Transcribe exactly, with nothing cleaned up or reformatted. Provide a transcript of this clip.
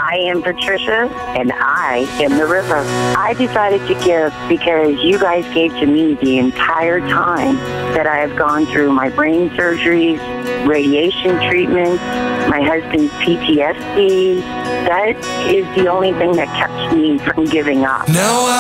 I am Patricia, and I am the river. I decided to give because you guys gave to me the entire time that I have gone through my brain surgeries, radiation treatments, my husband's P T S D. That is the only thing that kept me from giving up. Now